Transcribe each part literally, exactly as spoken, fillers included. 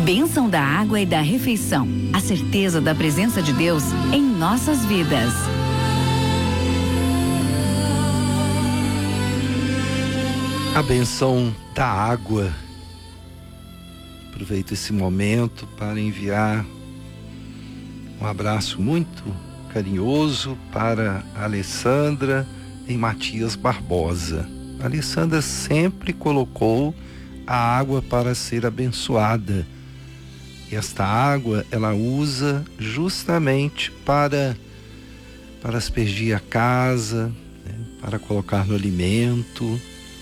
Bênção da água e da refeição. A certeza da presença de Deus em nossas vidas. A bênção da água. Aproveito esse momento para enviar um abraço muito carinhoso para a Alessandra em Matias Barbosa. A Alessandra sempre colocou a água para ser abençoada. E esta água ela usa justamente para, para aspergir a casa, né, para colocar no alimento.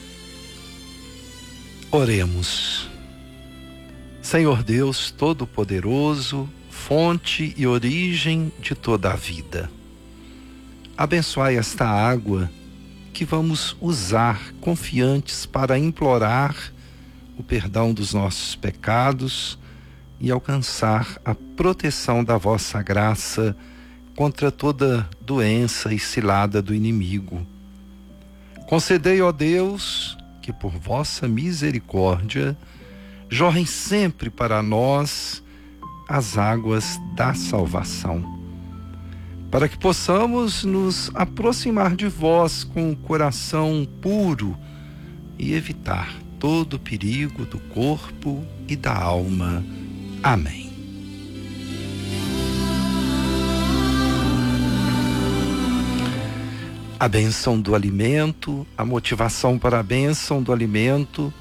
Oremos. Senhor Deus Todo-Poderoso, fonte e origem de toda a vida, abençoai esta água que vamos usar confiantes para implorar o perdão dos nossos pecados e alcançar a proteção da vossa graça contra toda doença e cilada do inimigo. Concedei, ó Deus, que por vossa misericórdia jorrem sempre para nós as águas da salvação, para que possamos nos aproximar de vós com o coração puro e evitar todo o perigo do corpo e da alma. Amém. A bênção do alimento, a motivação para a bênção do alimento